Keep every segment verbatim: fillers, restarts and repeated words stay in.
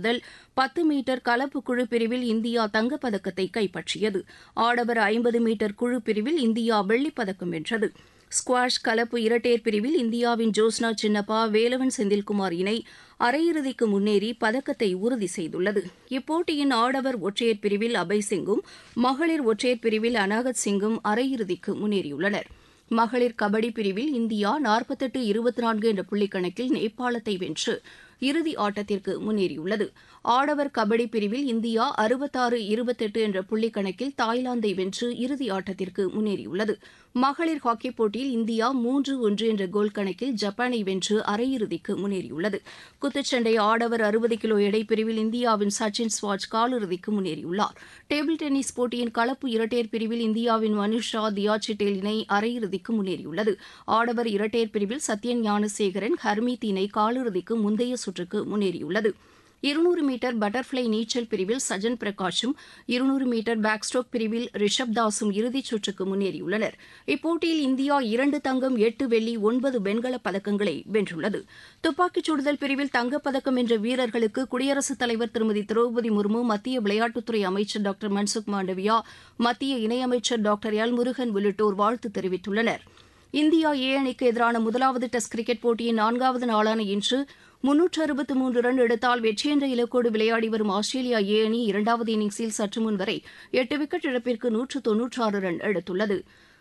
தாக்குதல், பத்து மீட்டர் கலப்பு குழு பிரிவில் இந்தியா தங்கப்பதக்கத்தை கைப்பற்றியது. ஆடவர் ஐம்பது மீட்டர் குழு பிரிவில் இந்தியா வெள்ளிப்பதக்கம் வென்றது. ஸ்குவாஷ் கலப்பு இரட்டையர் பிரிவில் இந்தியாவின் ஜோஸ்னா சின்னப்பா, வேலவன் செந்தில்குமார் இணை அரையிறுதிக்கு முன்னேறி பதக்கத்தை உறுதி செய்துள்ளது. இப்போட்டியின் ஆடவர் ஒற்றையர் பிரிவில் அபய் சிங்கும், மகளிர் ஒற்றையர் பிரிவில் அனாகத் சிங்கும் அரையிறுதிக்கு முன்னேறியுள்ளனர். மகளிர் கபடி பிரிவில் இந்தியா நாற்பத்தெட்டு இருபத்தி நான்கு என்ற புள்ளிக்கணக்கில் நேபாளத்தை வென்று இறுதி ஆட்டத்திற்கு முன்னேறியுள்ளது. ஆடவர் கபடி பிரிவில் இந்தியா அறுபத்தாறு இருபத்தெட்டு என்ற புள்ளிக்கணக்கில் தாய்லாந்தை வென்று இறுதி ஆட்டத்திற்கு முன்னேறியுள்ளது. மகளிர் ஹாக்கிப் போட்டியில் இந்தியா மூன்று ஒன்று என்ற கோல் கணக்கில் ஜப்பானை வென்று அரையிறுதிக்கு முன்னேறியுள்ளது. குத்துச்சண்டை ஆடவர் அறுபது கிலோ எடைப்பிரிவில் இந்தியாவின் சச்சின் ஸ்வாஜ் காலிறுதிக்கு முன்னேறியுள்ளார். டேபிள் டென்னிஸ் போட்டியின் கலப்பு இரட்டையர் பிரிவில் இந்தியாவின் மனுஷா தியாச்சிட்டேல் இணை அரையிறுதிக்கு முன்னேறியுள்ளது. ஆடவர் இரட்டையர் பிரிவில் சத்யன் ஞானசேகரன் ஹர்மீத் இணை காலிறுதிக்கு முந்தைய சுற்றுக்கு முன்னேறியுள்ளது. இருநூறு மீட்டர் பட்டர்ஃபிளை நீச்சல் பிரிவில் சஜன் பிரகாஷும், இருநூறு மீட்டர் பேக் ஸ்ட்ரோக் பிரிவில் ரிஷப் தாஸும் இறுதிச் சுற்றுக்கு முன்னேறியுள்ளனர். இப்போட்டியில் இந்தியா இரண்டு தங்கம், எட்டு வெள்ளி, ஒன்பது வெண்கலப் பதக்கங்களை வென்றுள்ளது. துப்பாக்கிச் சுடுதல் பிரிவில் தங்கப்பதக்கம் வென்ற வீரர்களுக்கு குடியரசுத் தலைவர் திருமதி திரௌபதி முர்மு, மத்திய விளையாட்டுத்துறை அமைச்சர் டாக்டர் மன்சுக் மாண்டவியா, மத்திய இணையமைச்சர் டாக்டர் எல் முருகன் உள்ளிட்டோர் வாழ்த்து தெரிவித்துள்ளனர். இந்தியா ஏ அணிக்கு எதிரான முதலாவது டெஸ்ட் கிரிக்கெட் போட்டியின் நான்காவது நாளான இன்று முன்னூற்று அறுபத்து மூன்று ரன் எடுத்தால் வெற்றி என்ற இலக்கோடு விளையாடி வரும் ஆஸ்திரேலியா ஏ அணி இரண்டாவது இன்னிங்ஸில் சற்று முன் வரை எட்டு விக்கெட் இழப்பிற்கு நூற்று தொன்னூற்றாறு ரன் எடுத்துள்ளது.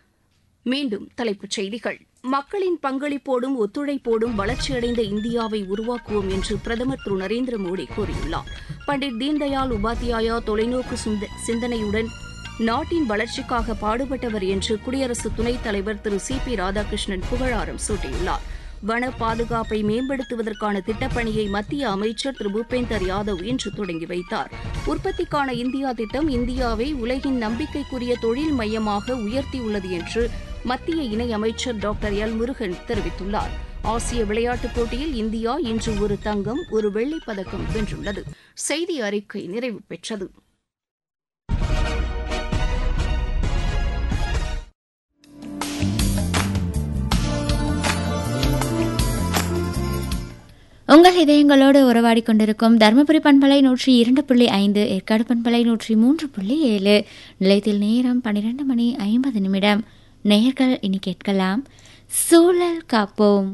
மீண்டும் தலைப்புச் செய்திகள். மக்களின் பங்களிப்போடும் ஒத்துழைப்போடும் வளர்ச்சியடைந்த இந்தியாவை உருவாக்குவோம் என்று பிரதமர் திரு நரேந்திர மோடி கூறியுள்ளார். பண்டிட் தீன்தயாள் உபாத்யாயா தொலைநோக்கு சிந்தனையுடன் நாட்டின் வளர்ச்சிக்காக பாடுபட்டவர் என்று குடியரசு துணைத் தலைவர் திரு சி பி ராதாகிருஷ்ணன் புகழாரம் சூட்டியுள்ளார். வன பாதுகாப்பை மேம்படுத்துவதற்கான திட்டப்பணியை மத்திய அமைச்சர் திரு பூபேந்தர் யாதவ் இன்று தொடங்கி வைத்தார். உற்பத்திக்கான இந்தியா திட்டம் இந்தியாவை உலகின் நம்பிக்கைக்குரிய தொழில் மையமாக உயர்த்தியுள்ளது என்று மத்திய இணையமைச்சர் டாக்டர் எல் முருகன் தெரிவித்துள்ளார். ஆசிய விளையாட்டுப் போட்டியில் இந்தியா இன்று ஒரு தங்கம், ஒரு வெள்ளிப் பதக்கம் வென்றுள்ளது. செய்தி அறிக்கை நிறைவு பெற்றது. உங்கள் இதயங்களோடு உறவாடி கொண்டிருக்கும் தருமபுரி பண்பலை நூற்றி இரண்டு புள்ளி ஐந்து, ஏற்காடு பண்பலை நூற்றி மூன்று புள்ளி ஏழு. நிலையத்தில் நேரம் பன்னிரண்டு மணி ஐம்பது நிமிடம். நேயர்கள் இனி கேட்கலாம் சூழல் காப்போம்.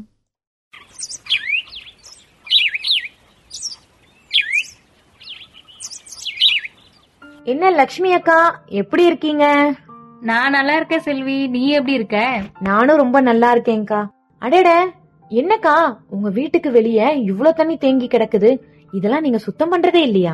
என்ன லட்சுமி அக்கா, எப்படி இருக்கீங்க? நான் நல்லா இருக்கேன் செல்வி, நீ எப்படி இருக்க? நானும் ரொம்ப நல்லா இருக்கேன்க்கா. அடட, என்னக்கா உங்க வீட்டுக்கு வெளியே இவ்ளோ தண்ணி தேங்கி கிடக்குது, இதெல்லாம் நீங்க சுத்தம் பண்றதே இல்லையா?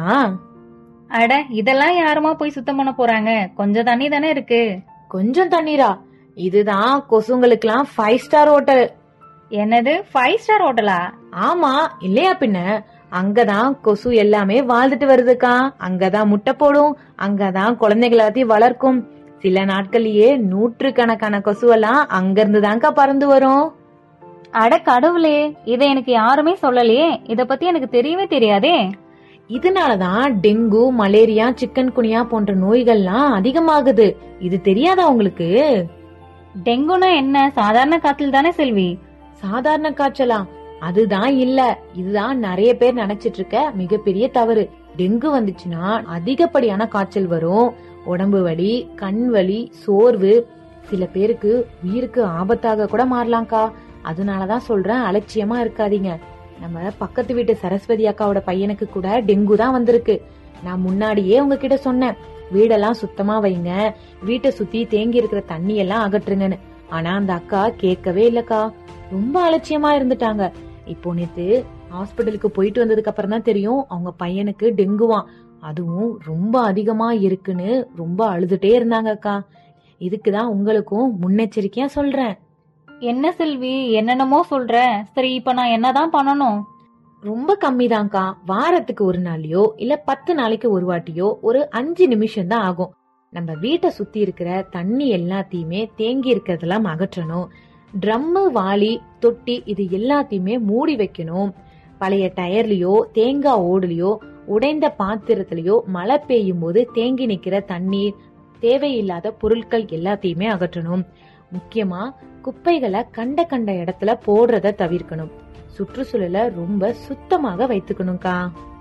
அட, இதெல்லாம் யாருமா போய் சுத்தம் பண்ண போறாங்க, கொஞ்சம் தண்ணி தானே இருக்கு. கொஞ்சம் தண்ணீரா? இதுதான் கொசுங்களுக்கு எல்லாம் ஃபைவ் ஸ்டார் ஹோட்டல். என்னது ஃபைவ் ஸ்டார் ஹோட்டலா? ஆமா, இல்லையா பின்ன. அங்கதான் கொசு எல்லாமே வாழ்ந்துட்டு வருதுக்கா. அங்கதான் முட்டை போடும், அங்கதான் குழந்தைகளாத்தையும் வளர்க்கும். சில நாட்கள்லயே நூற்று கணக்கான கொசு எல்லாம் அங்க இருந்துதான்க்கா பறந்து வரும். அட கடவுளே, இத எனக்கு யாருமே சொல்லலையே, இத பத்தி எனக்கு தெரியவே தெரியாதே. இதனாலதான் டெங்கு, மலேரியா, சிக்கன் குனியா போன்ற நோய்கள்லாம் அதிகமாகுது. இது தெரியாதா உங்களுக்கு? டெங்குனா என்ன? சாதாரண காய்ச்சல் தானே செல்வி? சாதாரண காய்ச்சலா? அதுதான் இல்ல. இதுதான் நிறைய பேர் நினைச்சிட்டு இருக்க மிகப்பெரிய தவறு. டெங்கு வந்துச்சுன்னா அதிகப்படியான காய்ச்சல் வரும், உடம்பு வலி, கண் வலி, சோர்வு, சில பேருக்கு உயிருக்கு ஆபத்தாக கூட மாறலாம்க்கா. அதனாலதான் சொல்றேன், அலட்சியமா இருக்காதீங்க. நம்ம பக்கத்து வீட்டு சரஸ்வதி அக்காவோட பையனுக்கு கூட டெங்கு தான் வந்திருக்கு. நான் முன்னாடியே உங்ககிட்ட சொன்னேன், வீடெல்லாம் சுத்தமா வைங்க, வீட்டை சுத்தி தேங்கி இருக்கிற தண்ணி எல்லாம் அகற்றுங்கன்னு. ஆனா அந்த அக்கா கேட்கவே இல்லக்கா, ரொம்ப அலட்சியமா இருந்துட்டாங்க. இப்போ நேத்து ஹாஸ்பிட்டலுக்கு போயிட்டு வந்ததுக்கு அப்புறம் தான் தெரியும் அவங்க பையனுக்கு டெங்குவான், அதுவும் ரொம்ப அதிகமா இருக்குன்னு ரொம்ப அழுதுட்டே இருந்தாங்க அக்கா. இதுக்குதான் உங்களுக்கும் முன்னெச்சரிக்கையா சொல்றேன். என்ன செல்வி, என்னென்னமோ சொல்ற. சரி, இப்ப நான் என்னதான் பண்ணணும்? ரொம்ப கம்மிதான்க்கா. வாரத்துக்கு ஒரு நாளையோ இல்ல பத்து நாளைக்கு ஒரு வாட்டியோ ஒரு அஞ்சு நிமிஷம் தான் ஆகும். நம்ம வீட்டை சுத்தி இருக்கிற தண்ணி எல்லாத்தையுமே தேங்கி இருக்கிறதெல்லாம் அகற்றணும். ட்ரம்மு, வாளி, தொட்டி இது எல்லாத்தையுமே மூடி வைக்கணும். பழைய டயர்லயோ தேங்காய் ஓடுலயோ உடைந்த பாத்திரத்திலயோ மழை பெய்யும் போது தேங்கி நிக்கிற தண்ணீர், தேவையில்லாத பொருட்கள் எல்லாத்தையுமே அகற்றணும். முக்கியமா குப்பைகளை கண்ட கண்ட இடத்துல போடுறத தவிர்க்கணும். சுற்றுச்சூழலை ரொம்ப சுத்தமாக வைத்துக்கணும்க்கா.